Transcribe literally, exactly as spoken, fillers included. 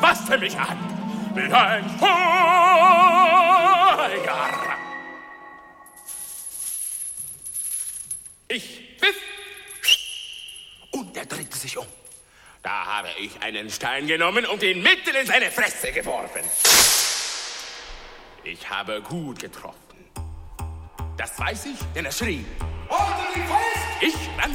fasste mich an wie ein Feuer. Ich pfiff und er drehte sich um. Da habe ich einen Stein genommen und ihn mitten in seine Fresse geworfen. Ich habe gut getroffen. Das weiß ich, denn er schrie. Haltet ihn fest! Ich rannte